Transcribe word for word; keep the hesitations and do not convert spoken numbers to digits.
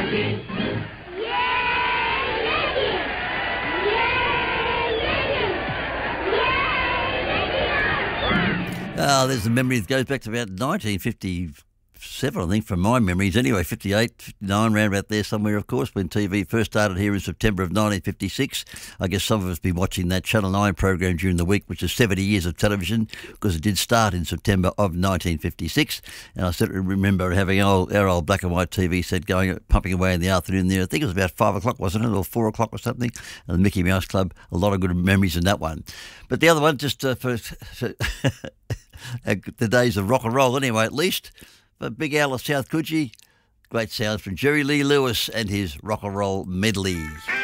Oh, there's the memory that goes back to about nineteen fifty-seven, I think, from my memories. Anyway, fifty-eight, fifty-nine, round about there somewhere, of course, when T V first started here in September of nineteen fifty-six. I guess some of us been watching that Channel nine program during the week, which is seventy years of television, because it did start in September of nineteen fifty-six. And I certainly remember having old, our old black and white T V set going, pumping away in the afternoon there. I think it was about five o'clock, wasn't it, or four o'clock or something? And the Mickey Mouse Club, a lot of good memories in that one. But the other one, just uh, for... for the days of rock and roll anyway, at least. But Big Al of South Coogee, great sounds from Jerry Lee Lewis and his rock and roll medley.